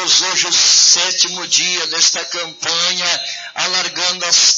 Deus, hoje o 7º dia desta campanha, alargando as